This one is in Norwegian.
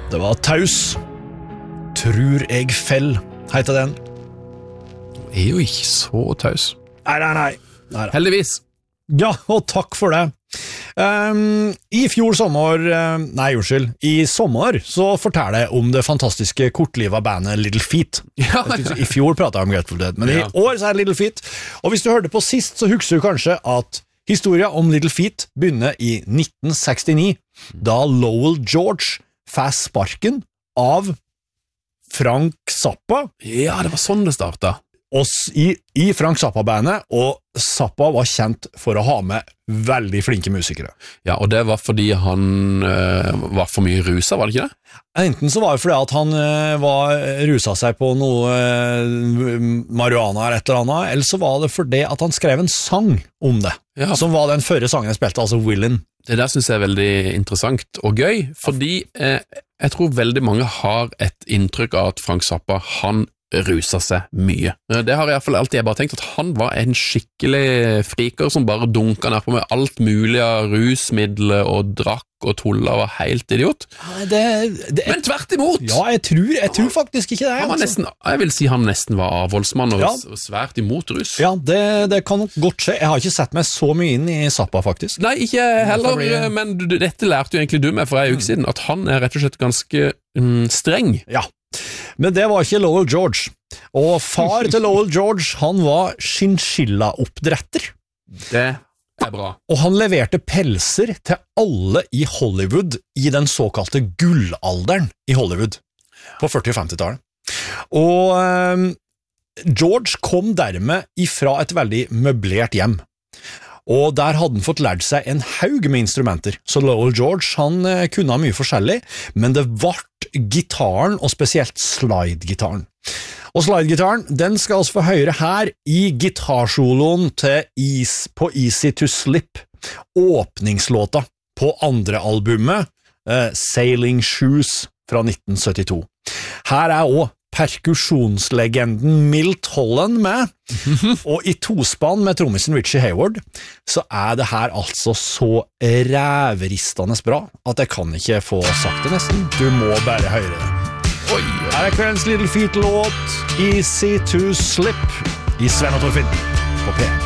Det var Taus. Tror jeg fell, heter den. Jo ikke så taus. Nei. Heldigvis. Ja, og takk for det. I sommer så forteller jeg om det fantastiske kortlivet bandet Little Feat. Ja. I fjor pratet jeg om Grateful Dead, men i år så er det Little Feat. Og hvis du hørte på sist, så husker du kanskje at historien om Little Feat begynner i 1969, da Lowell George får sparken av Frank Zappa. Ja, det var sånn det startet. I Frank Zappa-bandet, og Zappa var kjent for å ha med veldig flinke musikere. Ja, og det var fordi han var for mye rusa, var det ikke det? Enten så var det fordi at han rusa seg på noe marihuana eller et eller annet, eller så var det fordi at han skrev en sang om det, som var den førre sangen jeg spilte, altså Willin. Det der synes jeg er veldig interessant og gøy, fordi jeg tror veldig mange har et inntrykk av at Frank Zappa, han rusa seg mye. Det har i hvert fall alltid jeg bare tenkt, at han var en skikkelig friker som bare dunket ned på med alt mulig av rusmidler og drakk og tulla og var helt idiot. Men tvert imot! Ja, jeg tror faktisk ikke det. Han var nesten, jeg vil si han nesten var avholdsmann og svært imot rus. Ja, det kan nok godt skje. Jeg har ikke sett meg så mye inn i Zappa, faktisk. Nei, ikke heller, men dette lærte jo egentlig du meg for en uke siden, at han er rett og slett ganske streng. Ja. Men det var ikke Lowell George. Og far til Lowell George, han var chinchilla-oppdretter. Det er bra. Og han leverte pelser til alle i Hollywood i den såkalte gullalderen i Hollywood på 40- og 50-tallet. Og George kom dermed ifra et veldig møblert hjem. Og der hadde han fått lært seg en haug med instrumenter. Så Lowell George, han kunne ha mye forskjellig, men det vart gitaren, og spesielt slide-gitaren. Og slide-gitaren, den skal altså få høre her i gitarsoloen på Easy to Slip, åpningslåta på andre albumet, Sailing Shoes fra 1972. Her er også perkusjonslegenden Milt Holland med, og i tospann med trommisen Richie Hayward, så er det her altså så ræveristende bra, at jeg kan ikke få sagt det nesten. Du må bare høre det. Her er kveldens Little Feat-låt, Easy to Slip, i Sven og Torfinn på P.